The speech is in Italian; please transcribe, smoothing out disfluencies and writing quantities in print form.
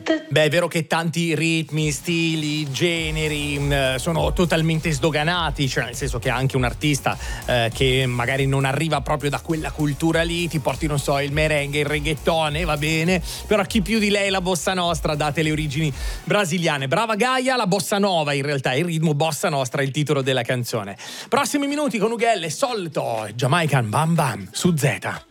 Beh, è vero che tanti ritmi, stili, generi sono totalmente sdoganati, cioè nel senso che anche un artista che magari non arriva proprio da quella cultura lì ti porti, non so, il merengue, il reggaeton, va bene, però chi più di lei la bossa nostra, date le origini brasiliane. Brava Gaia, la bossa nova in realtà, il ritmo bossa nostra è il titolo della canzone. Prossimi minuti con Ughelli, solito Jamaican Bam Bam su Z.